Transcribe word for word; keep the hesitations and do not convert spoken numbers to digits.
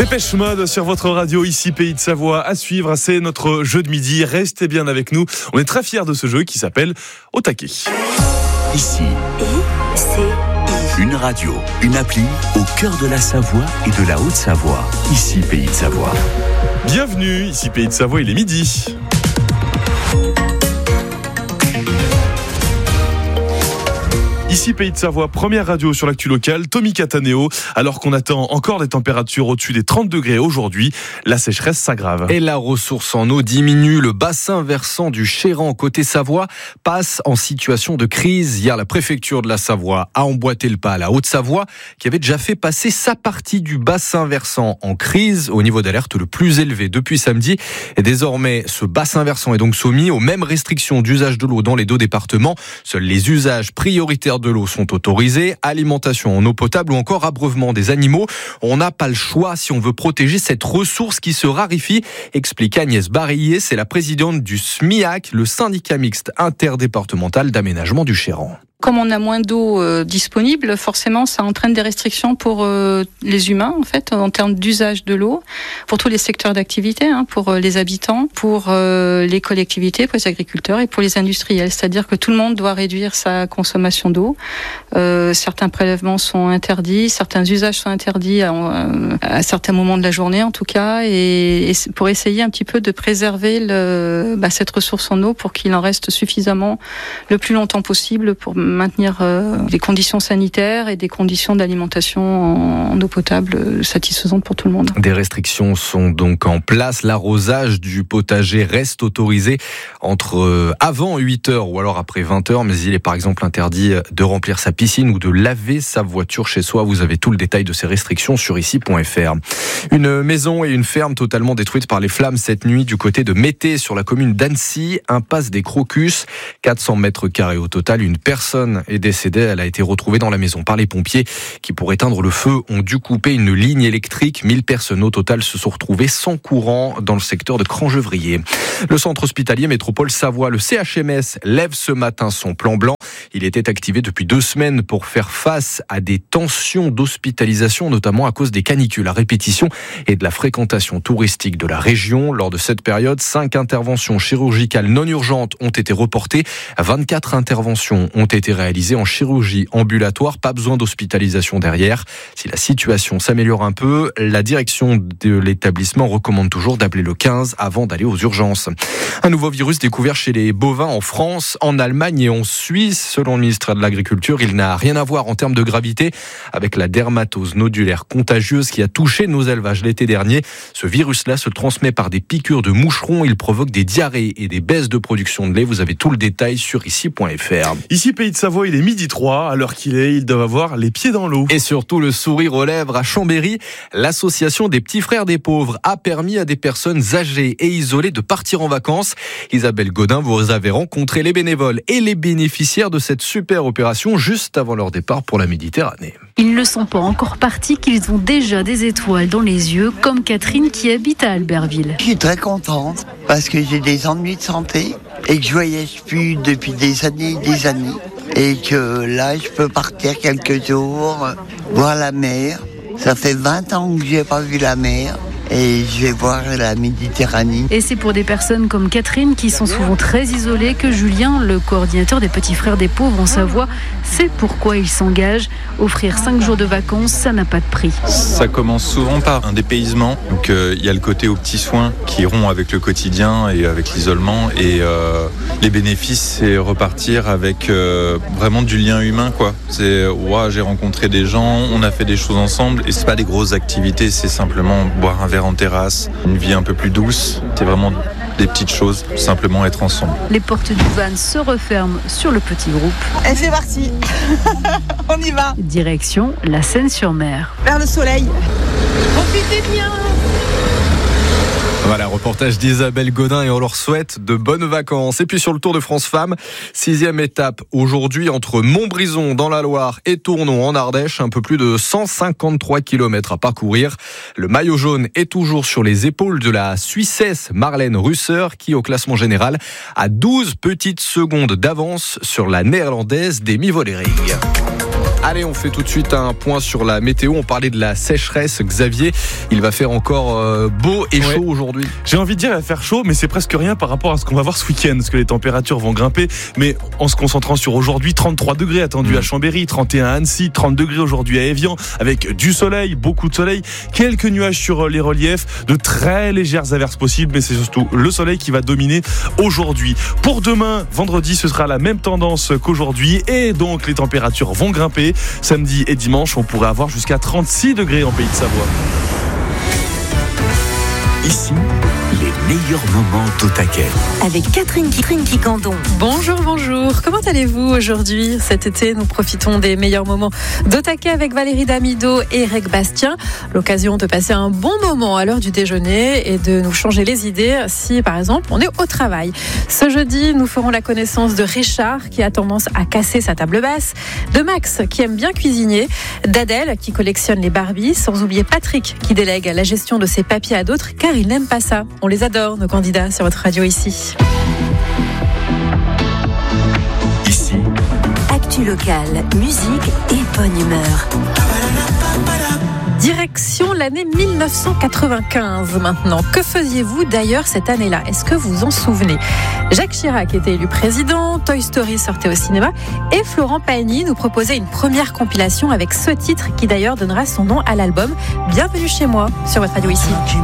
Dépêche Mode sur votre radio, ici Pays de Savoie. À suivre, c'est notre jeu de midi. Restez bien avec nous. On est très fiers de ce jeu qui s'appelle Au taquet. Ici, une radio, une appli au cœur de la Savoie et de la Haute-Savoie. Ici Pays de Savoie. Bienvenue, ici Pays de Savoie, il est midi. Ici Pays de Savoie, première radio sur l'actu locale, Tommy Cataneo. Alors qu'on attend encore des températures au-dessus des trente degrés aujourd'hui, la sécheresse s'aggrave. Et la ressource en eau diminue. Le bassin versant du Chéran côté Savoie passe en situation de crise. Hier, la préfecture de la Savoie a emboîté le pas à la Haute-Savoie, qui avait déjà fait passer sa partie du bassin versant en crise au niveau d'alerte le plus élevé depuis samedi. Et désormais, ce bassin versant est donc soumis aux mêmes restrictions d'usage de l'eau dans les deux départements. Seuls les usages prioritaires de l'eau sont autorisés, alimentation en eau potable ou encore abreuvement des animaux. On n'a pas le choix si on veut protéger cette ressource qui se raréfie, explique Agnès Barillet, c'est la présidente du S M I A C, le syndicat mixte interdépartemental d'aménagement du Chéran. Comme on a moins d'eau euh, disponible, forcément, ça entraîne des restrictions pour euh, les humains, en fait, en termes d'usage de l'eau, pour tous les secteurs d'activité, hein, pour euh, les habitants, pour euh, les collectivités, pour les agriculteurs et pour les industriels. C'est-à-dire que tout le monde doit réduire sa consommation d'eau. Euh, certains prélèvements sont interdits, certains usages sont interdits à, à certains moments de la journée, en tout cas, et, et pour essayer un petit peu de préserver le, bah, cette ressource en eau pour qu'il en reste suffisamment le plus longtemps possible pour maintenir euh, des conditions sanitaires et des conditions d'alimentation en, en eau potable euh, satisfaisantes pour tout le monde. Des restrictions sont donc en place. L'arrosage du potager reste autorisé entre euh, avant huit heures ou alors après vingt heures, mais il est par exemple interdit de remplir sa piscine ou de laver sa voiture chez soi. Vous avez tout le détail de ces restrictions sur ici point f r. Une maison et une ferme totalement détruites par les flammes cette nuit du côté de Mété sur la commune d'Annecy, impasse des Crocus, quatre cents mètres carrés au total. Une personne est décédée, elle a été retrouvée dans la maison par les pompiers qui, pour éteindre le feu, ont dû couper une ligne électrique. mille personnes au total se sont retrouvées sans courant dans le secteur de Crangevrier. Le centre hospitalier Métropole Savoie, le C H M S, lève ce matin son plan blanc. Il était activé depuis deux semaines pour faire face à des tensions d'hospitalisation, notamment à cause des canicules à répétition et de la fréquentation touristique de la région. Lors de cette période, cinq interventions chirurgicales non urgentes ont été reportées. vingt-quatre interventions ont été réalisées en chirurgie ambulatoire. Pas besoin d'hospitalisation derrière. Si la situation s'améliore un peu, la direction de l'établissement recommande toujours d'appeler le quinze avant d'aller aux urgences. Un nouveau virus découvert chez les bovins en France, en Allemagne et en Suisse. Selon le ministère de l'Agriculture, il n'a rien à voir en termes de gravité avec la dermatose nodulaire contagieuse qui a touché nos élevages l'été dernier. Ce virus-là se transmet par des piqûres de moucherons. Il provoque des diarrhées et des baisses de production de lait. Vous avez tout le détail sur ici point f r. Ici Pays de Savoie, il est midi trois. À l'heure qu'il est, ils doivent avoir les pieds dans l'eau. Et surtout le sourire aux lèvres à Chambéry. L'association des petits frères des pauvres a permis à des personnes âgées et isolées de partir en vacances. Isabelle Godin, vous avez rencontré les bénévoles et les bénéficiaires de cette super opération juste avant leur départ pour la Méditerranée. Ils ne sont pas encore partis qu'ils ont déjà des étoiles dans les yeux, comme Catherine qui habite à Albertville. Je suis très contente parce que j'ai des ennuis de santé et que je voyage plus depuis des années et des années. Et que là, je peux partir quelques jours, voir la mer. Ça fait vingt ans que j'ai pas vu la mer. Et je vais voir la Méditerranée. Et c'est pour des personnes comme Catherine qui sont souvent très isolées que Julien, le coordinateur des petits frères des pauvres en Savoie, sait pourquoi il s'engage. Offrir cinq jours de vacances, ça n'a pas de prix. Ça commence souvent par un dépaysement. Donc il euh, y a le côté aux petits soins qui rompt avec le quotidien et avec l'isolement. Et euh, les bénéfices, c'est repartir avec euh, vraiment du lien humain, quoi. C'est ouais, j'ai rencontré des gens, on a fait des choses ensemble. Et c'est pas des grosses activités, c'est simplement boire un verre en terrasse, une vie un peu plus douce. C'est vraiment des petites choses, simplement être ensemble. Les portes du van se referment sur le petit groupe. Et c'est parti. On y va. Direction la Seine-sur-Mer. Vers le soleil. Profitez bien. Voilà, reportage d'Isabelle Godin et on leur souhaite de bonnes vacances. Et puis sur le Tour de France Femmes, sixième étape aujourd'hui entre Montbrison dans la Loire et Tournon en Ardèche, un peu plus de cent cinquante-trois kilomètres à parcourir. Le maillot jaune est toujours sur les épaules de la Suissesse Marlène Russer qui au classement général a douze petites secondes d'avance sur la néerlandaise Demi Vollering. Allez, on fait tout de suite un point sur la météo. On parlait de la sécheresse. Xavier, il va faire encore euh, beau et ouais. chaud aujourd'hui. J'ai envie de dire, il va faire chaud, mais c'est presque rien par rapport à ce qu'on va voir ce week-end, parce que les températures vont grimper. Mais en se concentrant sur aujourd'hui, trente-trois degrés attendus mmh. à Chambéry, trente et un à Annecy, trente degrés aujourd'hui à Évian, avec du soleil, beaucoup de soleil, quelques nuages sur les reliefs, de très légères averses possibles, mais c'est surtout le soleil qui va dominer aujourd'hui. Pour demain, vendredi, ce sera la même tendance qu'aujourd'hui, et donc les températures vont grimper. Samedi et dimanche, on pourrait avoir jusqu'à trente-six degrés en Pays de Savoie. Ici, les meilleurs moments d'Otaquet. Avec Catherine Kikandon. Bonjour, bonjour. Comment allez-vous aujourd'hui ? Cet été, nous profitons des meilleurs moments d'Otaquet avec Valérie Damido et Eric Bastien. L'occasion de passer un bon moment à l'heure du déjeuner et de nous changer les idées si, par exemple, on est au travail. Ce jeudi, nous ferons la connaissance de Richard qui a tendance à casser sa table basse, de Max qui aime bien cuisiner, d'Adèle qui collectionne les Barbies, sans oublier Patrick qui délègue la gestion de ses papiers à d'autres car il n'aime pas ça. On les adore, nos candidats, sur votre radio ici. Ici. Actu locale, musique et bonne humeur. Direction l'année dix-neuf cent quatre-vingt-quinze maintenant. Que faisiez-vous d'ailleurs cette année-là ? Est-ce que vous vous en souvenez ? Jacques Chirac était élu président, Toy Story sortait au cinéma et Florent Pagny nous proposait une première compilation avec ce titre qui d'ailleurs donnera son nom à l'album Bienvenue chez moi sur votre radio ici.